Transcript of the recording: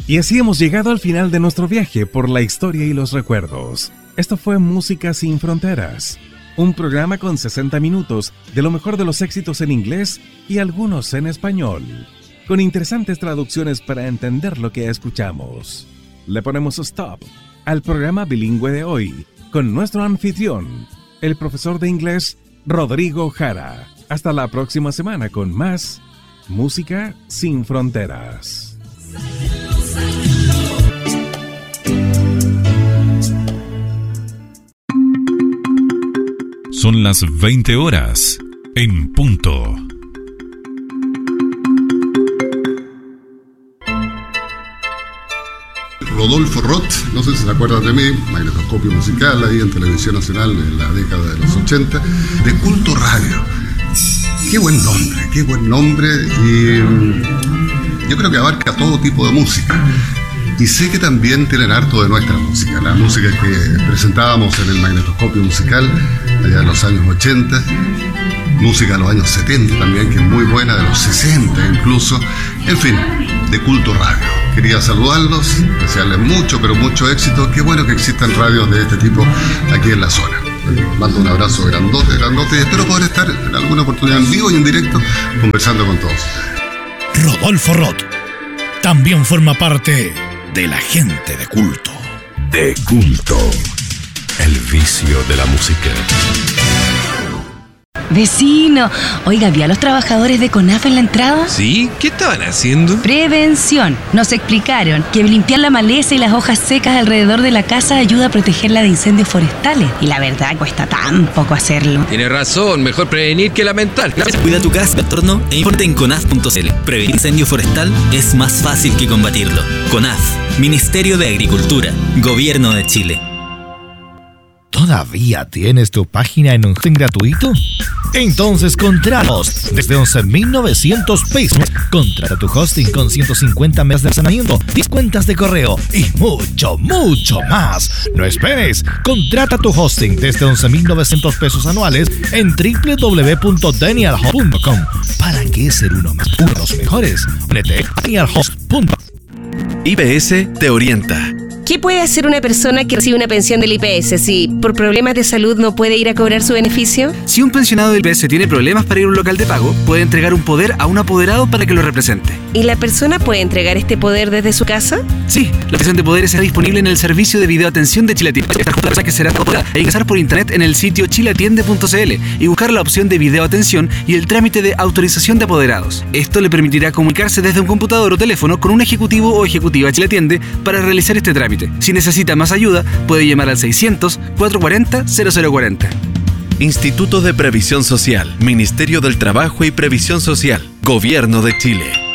Y así hemos llegado al final de nuestro viaje por la historia y los recuerdos. Esto fue Música Sin Fronteras, un programa con 60 minutos de lo mejor de los éxitos en inglés y algunos en español, con interesantes traducciones para entender lo que escuchamos. Le ponemos stop al programa bilingüe de hoy con nuestro anfitrión, el profesor de inglés Rodrigo Jara. Hasta la próxima semana con más Música Sin Fronteras. Son las 20 horas en punto. Rodolfo Roth, no sé si se acuerdan de mí, magnetoscopio musical ahí en Televisión Nacional en la década de los 80, de Culto Radio. Qué buen nombre, y yo creo que abarca todo tipo de música. Y sé que también tienen harto de nuestra música, la música que presentábamos en el magnetoscopio musical allá en los años 80, música de los años 70 también, que es muy buena, de los 60 incluso, en fin, de Culto Radio. Quería saludarlos, desearles mucho, pero mucho éxito. Qué bueno que existan radios de este tipo aquí en la zona. Mando un abrazo grandote, y espero poder estar en alguna oportunidad en vivo y en directo conversando con todos ustedes. Rodolfo Roth también forma parte de la gente de culto. De culto, el vicio de la música. Vecino, oiga, ¿vio a los trabajadores de CONAF en la entrada? ¿Sí? ¿Qué estaban haciendo? Prevención. Nos explicaron que limpiar la maleza y las hojas secas alrededor de la casa ayuda a protegerla de incendios forestales. Y la verdad, cuesta tan poco hacerlo. Tiene razón, mejor prevenir que lamentar. Cuida tu casa, entorno e infórmate en conaf.cl. Prevenir incendio forestal es más fácil que combatirlo. CONAF, Ministerio de Agricultura, Gobierno de Chile. ¿Todavía tienes tu página en hosting gratuito? Entonces contrátanos desde 11,900 pesos. Contrata tu hosting con 150 megas de almacenamiento, 10 cuentas de correo y mucho más. No esperes. Contrata tu hosting desde 11,900 pesos anuales en www.danielhost.com. ¿Para qué ser uno de los mejores? Únete a danielhost.com. IPS te orienta. ¿Qué puede hacer una persona que recibe una pensión del IPS si por problemas de salud no puede ir a cobrar su beneficio? Si un pensionado del IPS tiene problemas para ir a un local de pago, puede entregar un poder a un apoderado para que lo represente. ¿Y la persona puede entregar este poder desde su casa? Sí, la pensión de poderes está disponible en el servicio de videoatención de Chile Atiende. Esta cosa que será toda. Hay que ingresar por internet en el sitio chileatiende.cl y buscar la opción de videoatención y el trámite de autorización de apoderados. Esto le permitirá comunicarse desde un computador o teléfono con un ejecutivo o ejecutiva Chile Atiende para realizar este trámite. Si necesita más ayuda, puede llamar al 600-440-0040. Instituto de Previsión Social, Ministerio del Trabajo y Previsión Social, Gobierno de Chile.